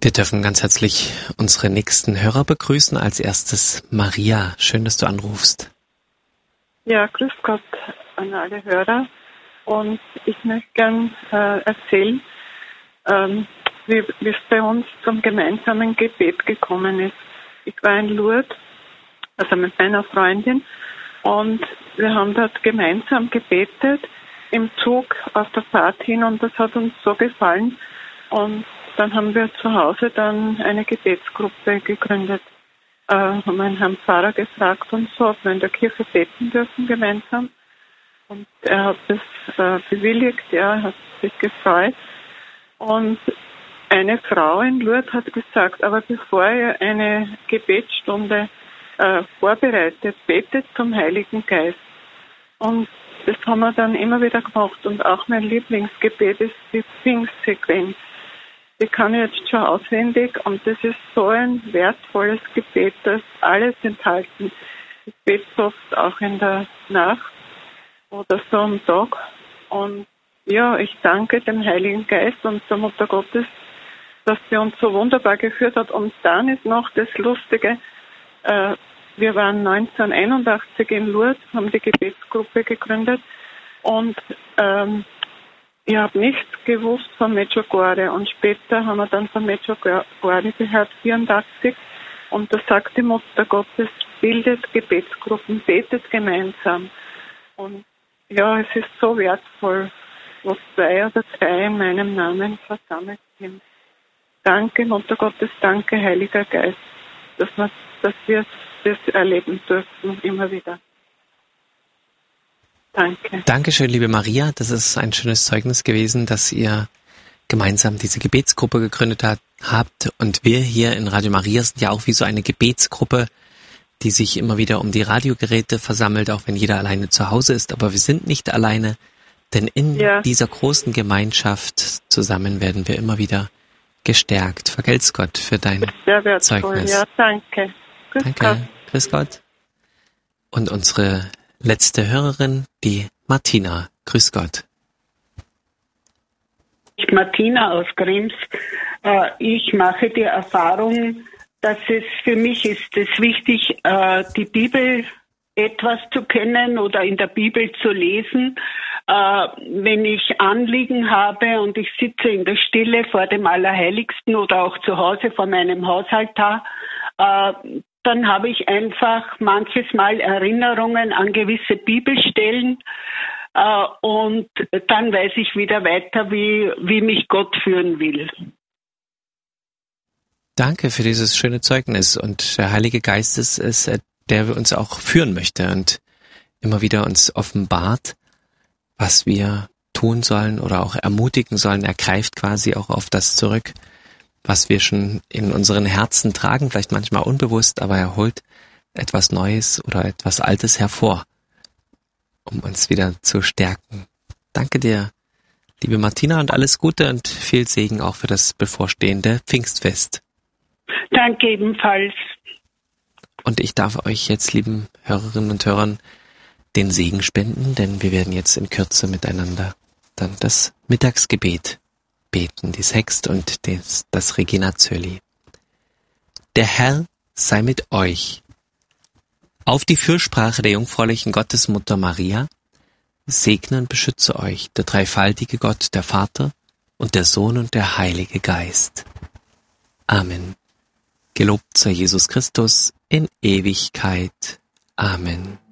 Wir dürfen ganz herzlich unsere nächsten Hörer begrüßen. Als erstes Maria. Schön, dass du anrufst. Ja, grüß Gott an alle Hörer. Und ich möchte gern erzählen, wie es bei uns zum gemeinsamen Gebet gekommen ist. Ich war in Lourdes, also mit meiner Freundin, und wir haben dort gemeinsam gebetet im Zug auf der Fahrt hin, und das hat uns so gefallen. Und dann haben wir zu Hause dann eine Gebetsgruppe gegründet. Haben einen Herrn Pfarrer gefragt und so, ob wir in der Kirche beten dürfen gemeinsam. Und er hat das bewilligt, er hat sich gefreut. Und eine Frau in Lourdes hat gesagt, aber bevor ihr eine Gebetsstunde vorbereitet, betet zum Heiligen Geist. Und das haben wir dann immer wieder gemacht. Und auch mein Lieblingsgebet ist die Pfingstsequenz. Die kann ich jetzt schon auswendig, und das ist so ein wertvolles Gebet, das alles enthalten. Ich bete es oft auch in der Nacht oder so am Tag. Und ja, ich danke dem Heiligen Geist und der Mutter Gottes, dass sie uns so wunderbar geführt hat. Und dann ist noch das Lustige, wir waren 1981 in Lourdes, haben die Gebetsgruppe gegründet, und ich habe nichts gewusst von Medjugorje, und später haben wir dann von Medjugorje gehört, 84, und da sagt die Mutter Gottes, bildet Gebetsgruppen, betet gemeinsam. Und ja, es ist so wertvoll, wo 2 oder 3 in meinem Namen versammelt sind. Danke, Mutter Gottes, danke, Heiliger Geist, dass wir das erleben dürfen, immer wieder. Danke. Dankeschön, liebe Maria. Das ist ein schönes Zeugnis gewesen, dass ihr gemeinsam diese Gebetsgruppe gegründet habt. Und wir hier in Radio Maria sind ja auch wie so eine Gebetsgruppe, die sich immer wieder um die Radiogeräte versammelt, auch wenn jeder alleine zu Hause ist. Aber wir sind nicht alleine, denn in dieser großen Gemeinschaft zusammen werden wir immer wieder gestärkt. Vergelt's Gott für dein Zeugnis. Ja, danke. Danke. Grüß Gott. Und unsere letzte Hörerin, die Martina. Grüß Gott. Martina aus Krems. Ich mache die Erfahrung, dass es für mich ist es wichtig, die Bibel etwas zu kennen oder in der Bibel zu lesen. Wenn ich Anliegen habe und ich sitze in der Stille vor dem Allerheiligsten oder auch zu Hause vor meinem Hausaltar, dann habe ich einfach manches Mal Erinnerungen an gewisse Bibelstellen und dann weiß ich wieder weiter, wie mich Gott führen will. Danke für dieses schöne Zeugnis, und der Heilige Geist ist es, der uns auch führen möchte und immer wieder uns offenbart, was wir tun sollen oder auch ermutigen sollen. Er greift quasi auch auf das zurück, was wir schon in unseren Herzen tragen, vielleicht manchmal unbewusst, aber er holt etwas Neues oder etwas Altes hervor, um uns wieder zu stärken. Danke dir, liebe Martina, und alles Gute und viel Segen auch für das bevorstehende Pfingstfest. Danke ebenfalls. Und ich darf euch jetzt, lieben Hörerinnen und Hörern, den Segen spenden, denn wir werden jetzt in Kürze miteinander dann das Mittagsgebet beten, die Sext und das Regina Coeli. Der Herr sei mit euch. Auf die Fürsprache der jungfräulichen Gottesmutter Maria segne und beschütze euch der dreifaltige Gott, der Vater und der Sohn und der Heilige Geist. Amen. Gelobt sei Jesus Christus in Ewigkeit. Amen.